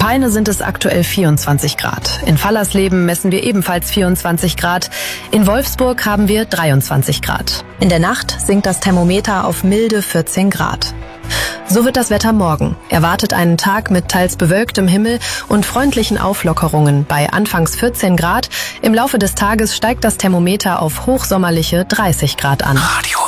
Peine sind es aktuell 24 Grad. In Fallersleben messen wir ebenfalls 24 Grad. In Wolfsburg haben wir 23 Grad. In der Nacht sinkt das Thermometer auf milde 14 Grad. So wird das Wetter morgen. Erwartet einen Tag mit teils bewölktem Himmel und freundlichen Auflockerungen bei anfangs 14 Grad. Im Laufe des Tages steigt das Thermometer auf hochsommerliche 30 Grad an. Radio